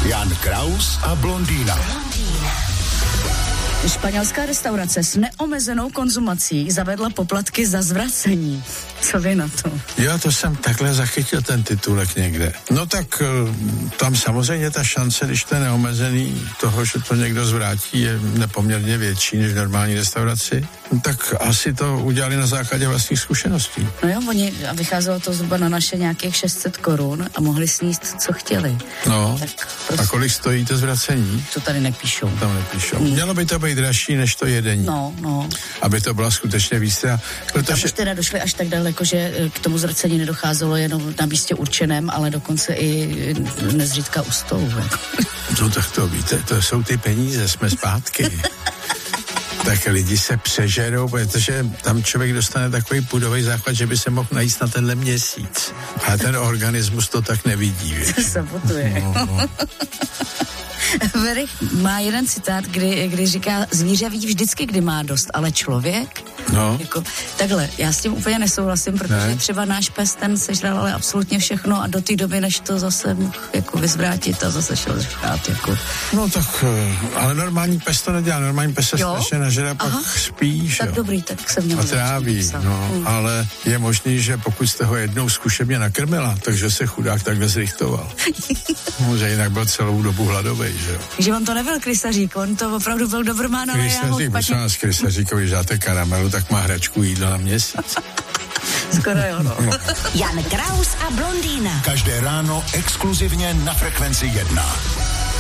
Jan Kraus a blondýna. Španělská restaurace s neomezenou konzumací zavedla poplatky za zvracení. Co vy na to? Jo, to jsem takhle zachytil ten titulek někde. No tak tam samozřejmě ta šance, když to je neomezený, toho, že to někdo zvrátí, je nepoměrně větší než v normální restauraci. Tak asi to udělali na základě vlastních zkušeností. No jo, a vycházelo to zhruba na naše nějakých 600 korun a mohli sníst, co chtěli. No, tak prostě... a kolik stojí to zvracení? To tady nepíšou. Tam nepíšou. Mělo by to být dražší než to jedení. No. Aby to byla skutečně víc. Protože... Už teda došli až tak daleko, že k tomu zvracení nedocházelo jenom na místě určeném, ale dokonce i nezřídka u stolu. No tak to víte, to jsou ty peníze, jsme zpátky. Tak lidi se přežerou, protože tam člověk dostane takový pudový záchvat, že by se mohl najíst na tenhle měsíc. A ten organismus to tak nevidí. Sabotuje. No. Verich má jeden citát, kdy říká, zvíře ví vždycky, kdy má dost, ale člověk? No. Jako, takhle, já s tím úplně nesouhlasím, protože třeba náš pes, ten sežral ale absolutně všechno a do té doby, než to zase mohl jako vyzvrátit a zase šel žrát, jako. No tak, ale normální pes to nedělá, normální pes se strašně nažere, pak spí, tak dobrý, tak jsem měl. A tráví, ale je možný, že pokud jste ho jednou zkušebně nakrmila, takže se chudák takhle zrychtoval. Že jinak byl celou dobu hladovej, že jo. Že on to nebyl krysařík, on to opravdu byl dobrmán, ale já ho špatně... z krysaříkovi, když dáte karamelu, tak má hračku jídla na měsíc. Skoro jo, no. Jan Kraus a blondýna. Každé ráno exkluzivně na Frekvenci 1.